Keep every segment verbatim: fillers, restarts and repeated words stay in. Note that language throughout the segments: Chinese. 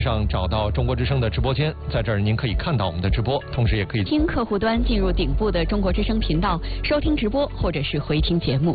上找到中国之声的直播间，在这儿您可以看到我们的直播，同时也可以听客户端进入顶部的中国之声频道收听直播或者是回听节目。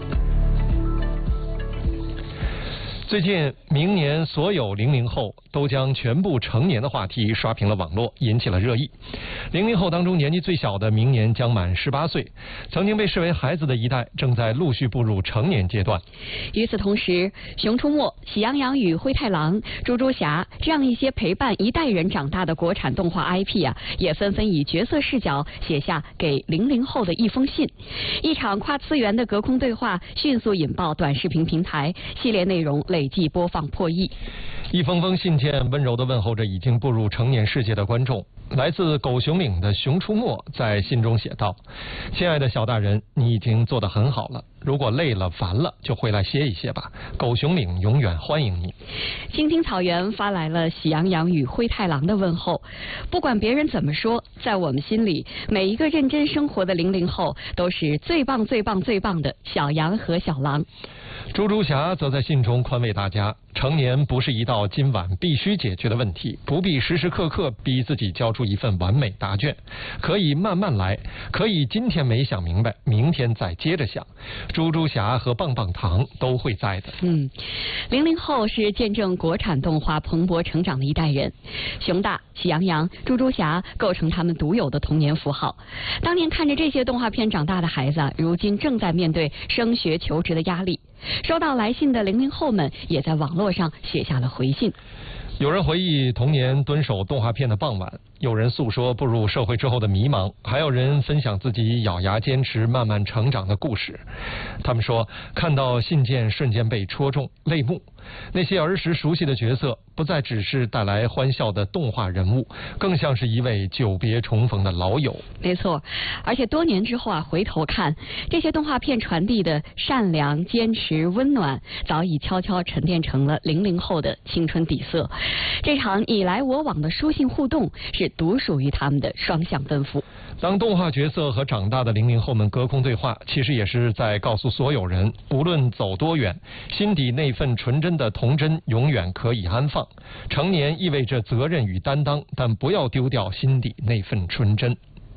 最近，明年所有零零后都将全部成年的话题刷屏了网络，引起了热议。零零后当中年纪最小的明年将满十八岁，曾经被视为孩子的一代正在陆续步入成年阶段。 与此同时，《熊出没》、《喜羊羊与灰太狼》、《猪猪侠》这样一些陪伴一代人长大的国产动画 I P 啊，也纷纷以角色视角写下给零零后的一封信。一场跨次元的隔空对话迅速引爆短视频平台，系列内容累计播放破亿。 一封封信件温柔地问候着已经步入成年世界的观众。来自狗熊岭的熊出没在信中写道：亲爱的小大人，你已经做得很好了，如果累了烦了就回来歇一歇吧，狗熊岭永远欢迎你。 青青草原发来了喜羊羊与灰太狼的问候。不管别人怎么说，在我们心里，每一个认真生活的零零后都是最棒最棒最棒的小羊和小狼。 猪猪侠则在信中宽慰大家，成年不是一道今晚必须解决的问题，不必时时刻刻逼自己交出一份完美答卷，可以慢慢来，可以今天没想明白，明天再接着想。猪猪侠和棒棒糖都会在的。 嗯，零零后是见证国产动画蓬勃成长的一代人，熊大、喜羊羊、猪猪侠构成他们独有的童年符号。当年看着这些动画片长大的孩子，如今正在面对升学求职的压力。收到来信的零零后们也在网络上写下了回信。 有人回忆童年蹲守动画片的傍晚，有人诉说步入社会之后的迷茫，还有人分享自己咬牙坚持慢慢成长的故事。他们说，看到信件瞬间被戳中，泪目。那些儿时熟悉的角色不再只是带来欢笑的动画人物，更像是一位久别重逢的老友。 没错，而且多年之后啊，回头看这些动画片传递的善良、坚持、温暖，早已悄悄沉淀成了零零后的青春底色。这场你来我往的书信互动是独属于他们的双向奔赴。 当动画角色和长大的零零后们隔空对话，其实也是在告诉所有人，无论走多远，心底那份纯真的童真永远可以安放。成年意味着责任与担当，但不要丢掉心底那份纯真。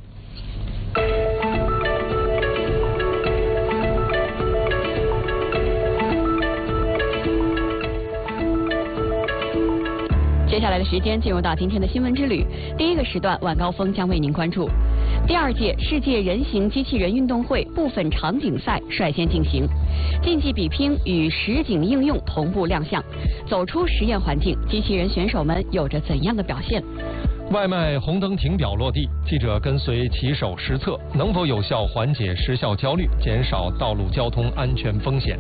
接下来的时间进入到今天的新闻之旅，第一个时段晚高峰将为您关注第二届世界人形机器人运动会部分场景赛率先进行，竞技比拼与实景应用同步亮相。走出实验环境，机器人选手们有着怎样的表现？ 外卖红灯停表落地，记者跟随骑手实测，能否有效缓解时效焦虑，减少道路交通安全风险？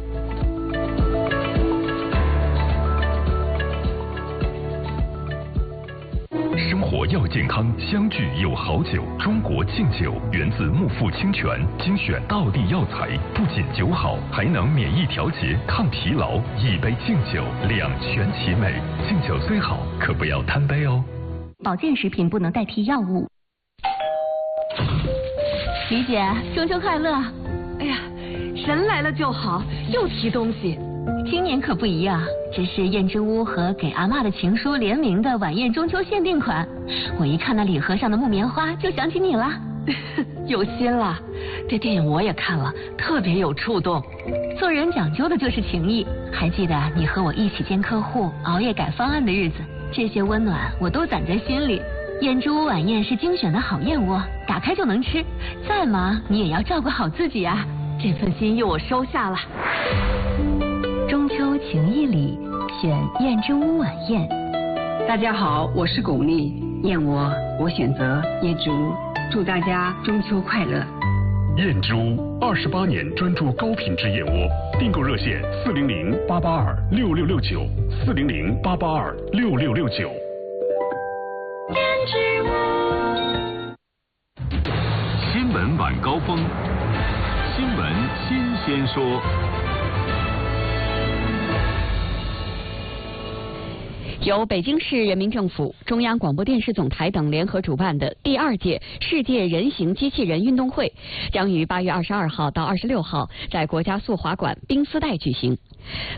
生活要健康，相聚有好酒。中国敬酒源自木富清泉，精选道地药材，不仅酒好，还能免疫调节、抗疲劳。一杯敬酒，两全其美。敬酒虽好，可不要贪杯哦。 保健食品不能代替药物。李姐，中秋快乐！ 哎呀，人来了就好，又提东西。 今年可不一样，这是燕之屋和给阿嬷的情书联名的晚宴中秋限定款。我一看那礼盒上的木棉花，就想起你了。 有心了，这电影我也看了，特别有触动。 做人讲究的就是情谊。还记得你和我一起见客户、熬夜改方案的日子，这些温暖我都攒在心里。燕之屋晚宴是精选的好燕窝，打开就能吃。再忙你也要照顾好自己啊。 这份心意我收下了。 中秋情谊里，选燕之屋晚宴。 大家好，我是巩俐，燕窝我选择燕之屋，祝大家中秋快乐。 燕之屋二十八年专注高品质燕窝，订购热线四零零八八二六六六九四零零八八二六六六九。 燕之屋。 新闻晚高峰，新闻新鲜说。 由北京市人民政府、中央广播电视总台等联合主办的第二届世界人形机器人运动会，将于八月二十二号到二十六号在国家速滑馆冰丝带举行。